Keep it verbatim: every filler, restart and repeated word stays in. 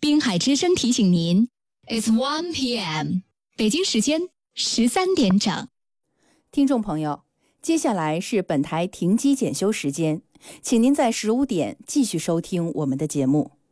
滨海之声提醒您 ，It's one p m 北京时间十三点整。 听众朋友，接下来是本台停机检修时间，请您在十五点继续收听我们的节目。